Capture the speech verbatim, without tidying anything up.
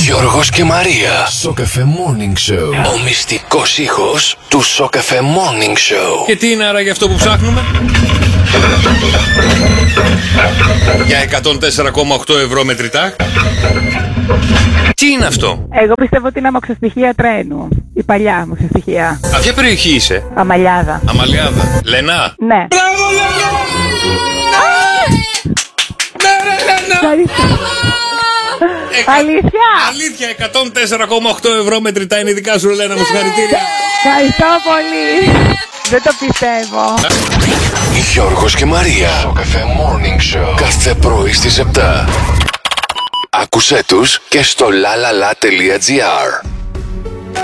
Γιώργος και Μαρία. Σοκαφέ Morning Show. Ο μυστικός ήχος του Σοκαφέ Morning Show. Και τι είναι άραγε αυτό που ψάχνουμε? Για εκατόν τέσσερα κόμμα οκτώ ευρώ μετρητά. Τι είναι αυτό? Εγώ πιστεύω ότι είναι αμαξοστοιχεία τρένου. Η παλιά αμαξοστοιχεία. Από ποια περιοχή είσαι? Αμαλιάδα. Αμαλιάδα. Λενά. Ναι. Μπράβο Λενά! Ναι ρε Λενά! Εκα... Αλήθεια! Αλήθεια, εκατόν τέσσερα κόμμα οκτώ ευρώ μετρητά είναι δικά σου, Ελένα μου, συγχαρητήρια. Ευχαριστώ πολύ. Δεν το πιστεύω. Γιώργος και Μαρία. Σοκαφέ Morning Show. Κάθε πρωί στις επτά. Άκουσέ τους και στο lalala.gr.